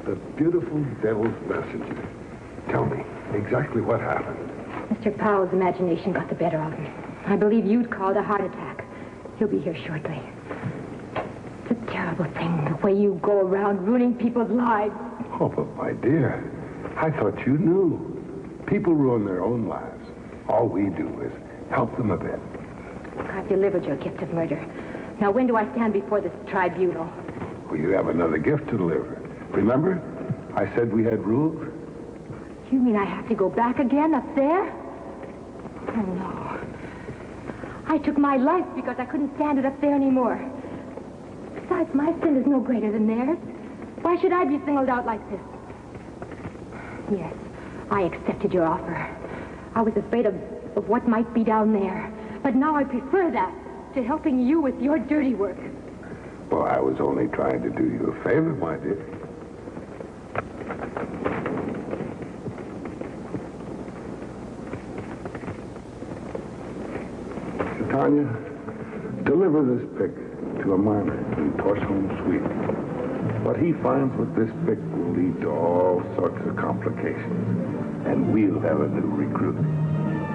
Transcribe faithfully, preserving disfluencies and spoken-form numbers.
The beautiful devil's messenger. Tell me, exactly what happened? Mister Powell's imagination got the better of him. I believe you'd called a heart attack. He'll be here shortly. It's a terrible thing, the way you go around ruining people's lives. Oh, but my dear, I thought you knew. People ruin their own lives. All we do is help them a bit. I've delivered your gift of murder. Now, when do I stand before this tribunal? Well, you have another gift to deliver. Remember? I said we had rules? You mean I have to go back again up there? Oh, no. I took my life because I couldn't stand it up there anymore. Besides, my sin is no greater than theirs. Why should I be singled out like this? Yes, I accepted your offer. I was afraid of, of what might be down there. But now I prefer that to helping you with your dirty work. Well, I was only trying to do you a favor, my dear. Tanya, deliver this pick to a miner in Torsholm, Sweden. What he finds with this pick will lead to all sorts of complications, and we'll have a new recruit.